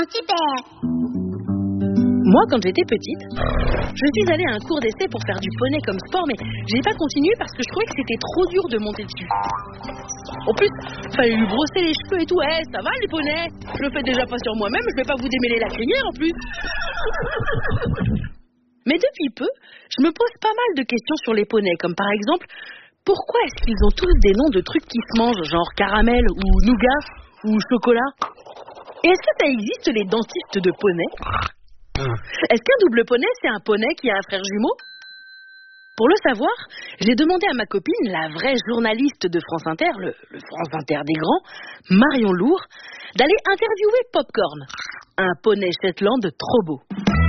Super. Moi, quand j'étais petite, je suis allée à un cours d'essai pour faire du poney comme sport, mais j'ai pas continué parce que je trouvais que c'était trop dur de monter dessus. En plus, fallait lui brosser les cheveux et tout. Ça va les poneys? Je le fais déjà pas sur moi-même, je vais pas vous démêler la crinière en plus. Mais depuis peu, je me pose pas mal de questions sur les poneys, comme par exemple, pourquoi est-ce qu'ils ont tous des noms de trucs qui se mangent, genre caramel ou nougat ou chocolat? Et est-ce que ça existe les dentistes de poney? Est-ce qu'un double poney, c'est un poney qui a un frère jumeau? Pour le savoir, j'ai demandé à ma copine, la vraie journaliste de France Inter, le France Inter des grands, Marion Lourd, d'aller interviewer Popcorn, un poney Shetland trop beau.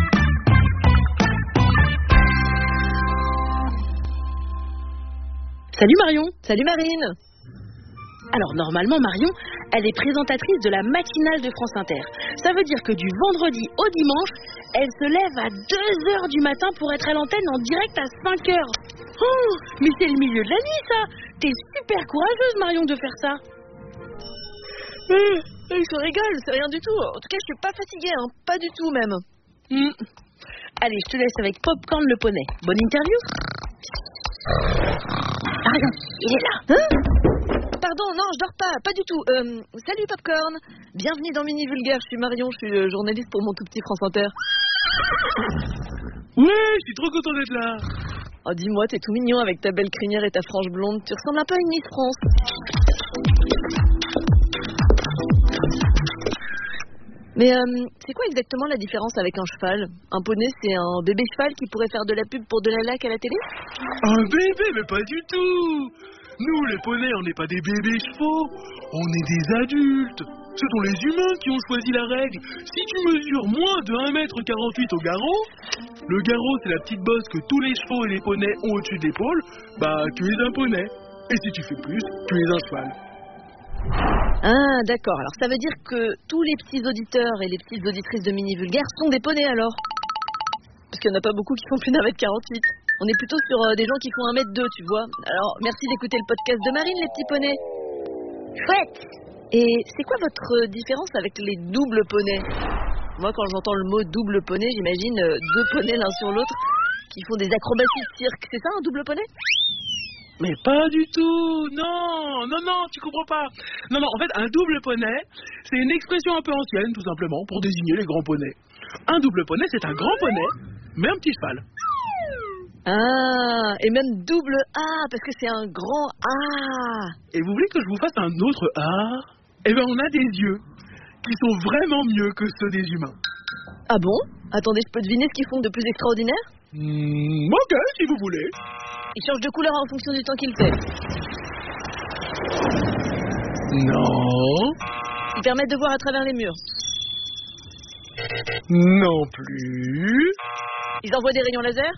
Salut Marion. Salut Marine. Alors normalement Marion, elle est présentatrice de la matinale de France Inter. Ça veut dire que du vendredi au dimanche, elle se lève à 2h du matin pour être à l'antenne en direct à 5h. Oh, mais c'est le milieu de la nuit ça. T'es super courageuse Marion de faire ça. Je rigole, c'est rien du tout. En tout cas, je suis pas fatiguée, pas du tout même. Allez, je te laisse avec Popcorn le poney. Bonne interview. Marion, il est là. Pardon, non, je dors pas du tout. Salut Popcorn. Bienvenue dans Mini Vulgaire, je suis Marion, je suis journaliste pour mon tout petit France Inter. Ouais, je suis trop content d'être là. Oh, dis-moi, t'es tout mignon avec ta belle crinière et ta frange blonde. Tu ressembles un peu à une Miss France. Mais c'est quoi exactement la différence avec un cheval? Un poney, c'est un bébé cheval qui pourrait faire de la pub pour de la laque à la télé? Un bébé, mais pas du tout. Nous, les poneys, on n'est pas des bébés chevaux. On est des adultes. Ce sont les humains qui ont choisi la règle. Si tu mesures moins de 1m48 au garrot, le garrot, c'est la petite bosse que tous les chevaux et les poneys ont au-dessus de l'épaule, bah, tu es un poney. Et si tu fais plus, tu es un cheval. Ah, d'accord. Alors, ça veut dire que tous les petits auditeurs et les petites auditrices de Mini Vulgaire sont des poneys, alors? Parce qu'il n'y en a pas beaucoup qui font plus d'1m48. On est plutôt sur des gens qui font 1m2, tu vois. Alors, merci d'écouter le podcast de Marine, les petits poneys. Chouette. Et c'est quoi votre différence avec les doubles poneys? Moi, quand j'entends le mot double poney, j'imagine deux poneys l'un sur l'autre qui font des acrobaties de cirque. C'est ça, un double poney? Mais pas du tout. Non, tu comprends pas. Non, en fait, un double poney, c'est une expression un peu ancienne, tout simplement, pour désigner les grands poneys. Un double poney, c'est un grand poney, mais un petit cheval. Ah, et même double A, parce que c'est un grand A. Et vous voulez que je vous fasse un autre A? Eh ben, on a des yeux qui sont vraiment mieux que ceux des humains. Ah bon? Attendez, je peux deviner ce qu'ils font de plus extraordinaire? Ok, si vous voulez. Ils changent de couleur en fonction du temps qu'il fait. Non. Ils permettent de voir à travers les murs. Non plus. Ils envoient des rayons laser?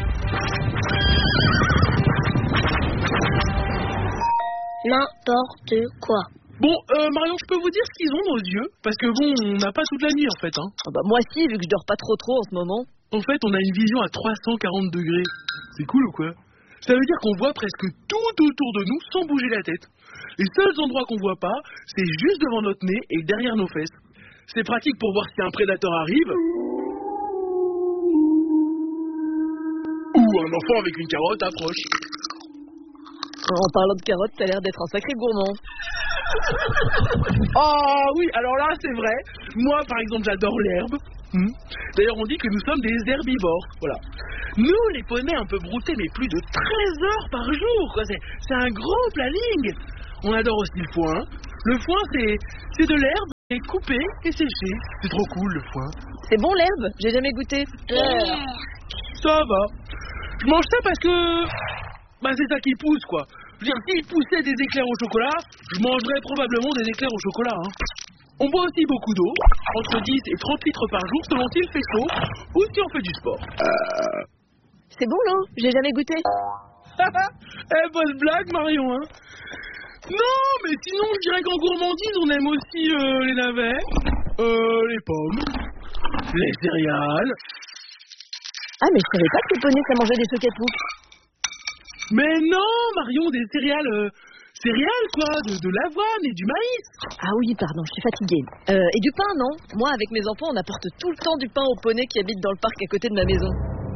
N'importe quoi. Bon, Marion, je peux vous dire ce qu'ils ont nos yeux? Parce que bon, on n'a pas toute la nuit en fait, hein. Ah bah moi si, vu que je dors pas trop en ce moment. En fait, on a une vision à 340 degrés. C'est cool ou quoi? Ça veut dire qu'on voit presque tout autour de nous sans bouger la tête. Les seuls endroits qu'on voit pas, c'est juste devant notre nez et derrière nos fesses. C'est pratique pour voir si un prédateur arrive. Ou un enfant avec une carotte approche. En parlant de carottes, t'as l'air d'être un sacré gourmand. Ah oui, alors là, c'est vrai. Moi, par exemple, j'adore l'herbe. D'ailleurs, on dit que nous sommes des herbivores. Voilà. Nous, les poneys un peu broutés, mais plus de 13 heures par jour, quoi. C'est un gros planning. On adore aussi le foin. Le foin, c'est de l'herbe et coupé et séché. C'est trop cool, le foin. C'est bon l'herbe? J'ai jamais goûté. Ça va. Je mange ça parce que... bah, c'est ça qui pousse, quoi. Je veux dire, s'il poussait des éclairs au chocolat, je mangerais probablement des éclairs au chocolat, hein. On boit aussi beaucoup d'eau, entre 10 et 30 litres par jour, selon s'il fait chaud ou si on fait du sport. C'est bon l'eau? J'ai jamais goûté. Bonne blague, Marion, hein. Non, mais sinon, je dirais qu'en gourmandise, on aime aussi les navets, les pommes, les céréales. Ah, mais je savais pas que les poneys, ça mangeait des soquets-pouces. Mais non, Marion, des céréales, quoi, de l'avoine et du maïs. Ah oui, pardon, je suis fatiguée. Et du pain, non? Moi, avec mes enfants, on apporte tout le temps du pain aux poneys qui habitent dans le parc à côté de ma maison.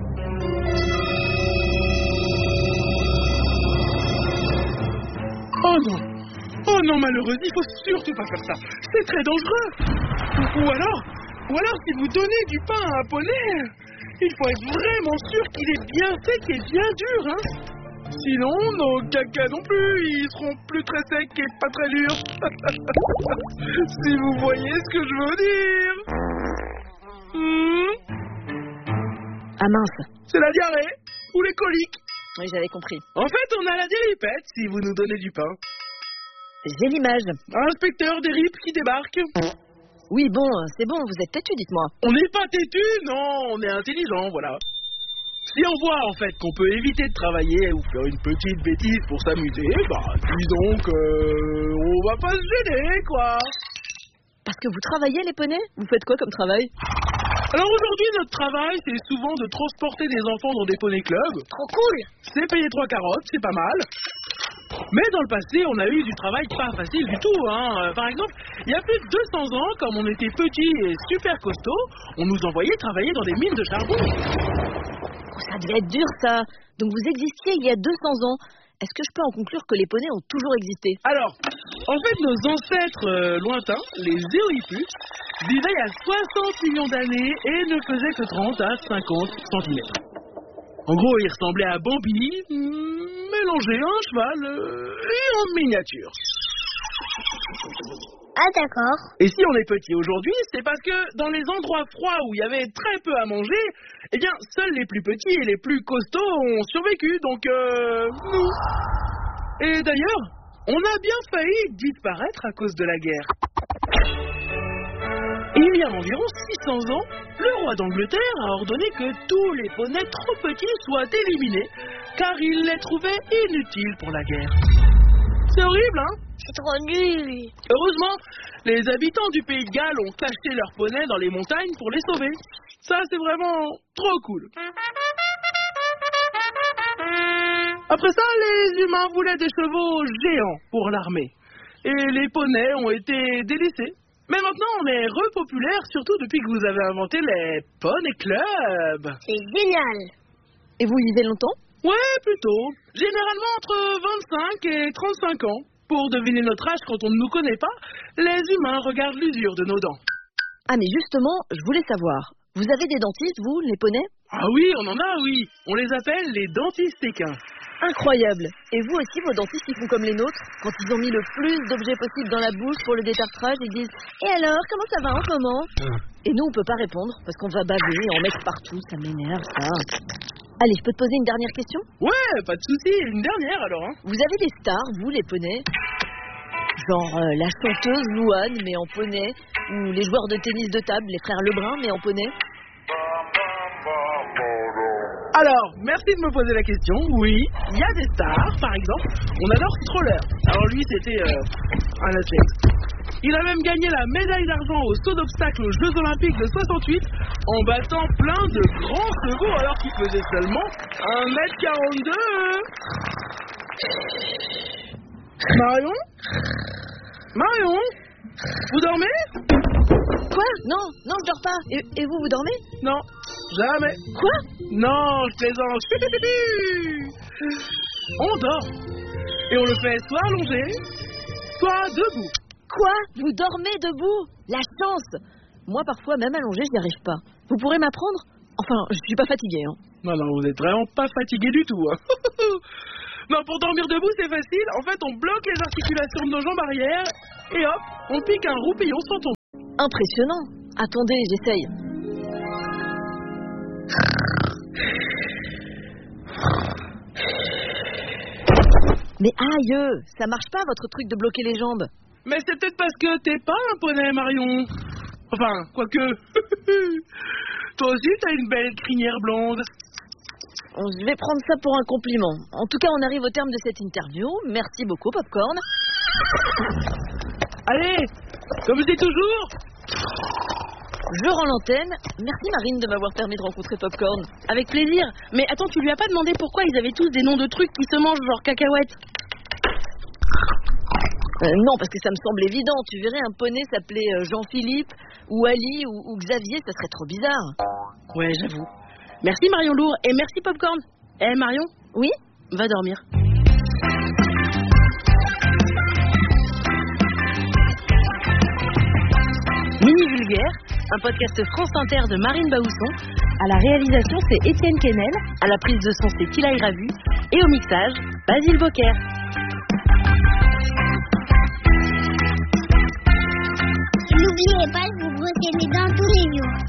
Oh non, malheureuse, il faut surtout pas faire ça. C'est très dangereux. Ou alors, si vous donnez du pain à un poney, il faut être vraiment sûr qu'il est bien sec et bien dur, hein. Sinon, nos cacas non plus, ils seront plus très secs et pas très durs. Si vous voyez ce que je veux dire. Ah mince. C'est la diarrhée ou les coliques. Oui, j'avais compris. En fait, on a la déripette si vous nous donnez du pain. J'ai l'image. Inspecteur des ripes qui débarque. Oui, bon, c'est bon, vous êtes têtu, dites-moi. On n'est pas têtu, non, on est intelligent, voilà. Si on voit en fait qu'on peut éviter de travailler ou faire une petite bêtise pour s'amuser, disons on va pas se gêner, quoi. Parce que vous travaillez, les poneys? Vous faites quoi comme travail? Alors aujourd'hui, notre travail, c'est souvent de transporter des enfants dans des poney clubs. Trop cool. C'est payer 3 carottes, c'est pas mal. Mais dans le passé, on a eu du travail pas facile du tout, hein. Par exemple, il y a plus de 200 ans, comme on était petits et super costauds, on nous envoyait travailler dans des mines de charbon. Ça devait être dur, ça. Donc vous existiez il y a 200 ans. Est-ce que je peux en conclure que les poneys ont toujours existé? Alors, en fait, nos ancêtres lointains, les Éohippus, vivaient il y a 60 millions d'années et ne faisaient que 30 à 50 cm. En gros, ils ressemblaient à Bambi, mélangé à un cheval et en miniature. Ah d'accord. Et si on est petit aujourd'hui, c'est parce que dans les endroits froids où il y avait très peu à manger, eh bien, seuls les plus petits et les plus costauds ont survécu, donc nous. Et d'ailleurs, on a bien failli disparaître à cause de la guerre. Il y a environ 600 ans, le roi d'Angleterre a ordonné que tous les poneys trop petits soient éliminés, car il les trouvait inutiles pour la guerre. C'est horrible, hein? C'est trop nul. Heureusement, les habitants du pays de Galles ont caché leurs poneys dans les montagnes pour les sauver. Ça, c'est vraiment trop cool. Après ça, les humains voulaient des chevaux géants pour l'armée. Et les poneys ont été délaissés. Mais maintenant, on est repopulaire, surtout depuis que vous avez inventé les Poney Club. C'est génial. Et vous vivez longtemps? Ouais, plutôt. Généralement entre 25 et 35 ans. Pour deviner notre âge quand on ne nous connaît pas, les humains regardent l'usure de nos dents. Ah mais justement, je voulais savoir. Vous avez des dentistes, vous, les poneys? Ah oui, on en a, oui. On les appelle les dentistes équins. Incroyable. Et vous aussi, vos dentistes, ils font comme les nôtres? Quand ils ont mis le plus d'objets possible dans la bouche pour le détartrage, ils disent « Et alors, comment ça va en ce moment ?» Et nous, on peut pas répondre, parce qu'on va baver et en mettre partout. Ça m'énerve, ça. Allez, je peux te poser une dernière question? Ouais, pas de souci. Une dernière, alors. Hein. Vous avez des stars, vous, les poneys? Genre la chanteuse Louane, mais en poney, ou les joueurs de tennis de table, les frères Lebrun, mais en poney? Alors, merci de me poser la question. Oui, il y a des stars, par exemple. On adore Stroller. Alors lui, c'était un athlète. Il a même gagné la médaille d'argent au saut d'obstacle aux Jeux Olympiques de 68 en battant plein de grands chevaux alors qu'il faisait seulement 1m42. Marion, vous dormez? Quoi? Non, je dors pas. Et vous, vous dormez? Non, jamais. Quoi? Non, je plaisante. On dort. Et on le fait soit allongé, soit debout. Quoi? Vous dormez debout? La chance! Moi, parfois, même allongé, je n'y arrive pas. Vous pourrez m'apprendre? Enfin, je suis pas fatiguée, hein. Non, vous êtes vraiment pas fatigué du tout, hein. Non, pour dormir debout, c'est facile. En fait, on bloque les articulations de nos jambes arrière et hop, on pique un roupillon sans tomber. Impressionnant. Attendez, j'essaye. Mais aïe, ça marche pas votre truc de bloquer les jambes. Mais c'est peut-être parce que t'es pas un poney, Marion. Enfin, quoique. Toi aussi, t'as une belle crinière blonde. Je vais prendre ça pour un compliment. En tout cas, on arrive au terme de cette interview. Merci beaucoup, Popcorn. Allez, comme je dis toujours. Je rends l'antenne. Merci Marine de m'avoir permis de rencontrer Popcorn. Avec plaisir. Mais attends, tu lui as pas demandé pourquoi ils avaient tous des noms de trucs qui se mangent, genre cacahuètes? Non, parce que ça me semble évident. Tu verrais un poney s'appeler Jean-Philippe ou Ali ou Xavier, ça serait trop bizarre. Ouais, j'avoue. Merci Marion Lourd et merci Popcorn. Marion, Oui? va dormir. Mini Vulgaire, un podcast France Inter de Marine Baousson. À la réalisation, c'est Étienne Kennel. À la prise de son, c'est Kilaï Ravu. Et au mixage, Basile Bocquer. N'oubliez pas de vous brosser les dents tous les jours.